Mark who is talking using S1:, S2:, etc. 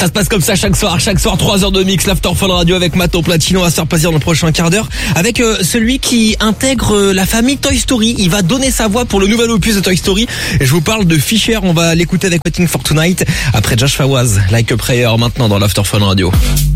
S1: Ça se passe comme ça chaque soir 3 heures de mix, l'After Fun Radio avec Mato Platino. On va se faire plaisir dans le prochain quart d'heure avec celui qui intègre la famille Toy Story. Il va donner sa voix pour le nouvel opus de Toy Story. Et je vous parle de Fisher, on va l'écouter avec Waiting for Tonight. Après Josh Fawaz, Like a Prayer, maintenant dans l'After Fun Radio.